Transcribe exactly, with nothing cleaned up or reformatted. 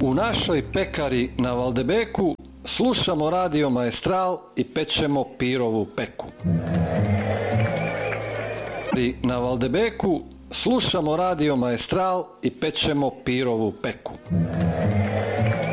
U našoj pekari na Valdebeku slušamo Radio Maestral i pečemo pirovu peku. Na Valdebeku slušamo Radio Maestral i pečemo pirovu peku.